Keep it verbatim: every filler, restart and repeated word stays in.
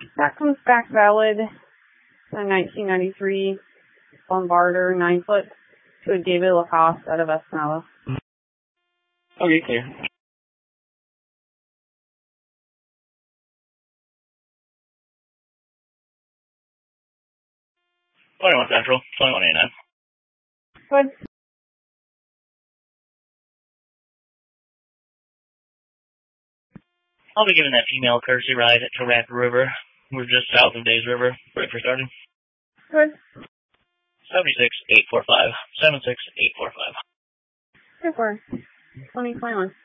That comes back valid. A nineteen ninety-three Bombarder nine foot to a David Lacoste out of Escanaba. Okay, clear. twenty-one Central, twenty-one eighty-nine. Good. I'll be giving that female a courtesy ride to Rapid River. We're just south of Days River. Ready for starting? Good. seventy-six eight four five. seventy-six eight four five. Good for twenty twenty-one.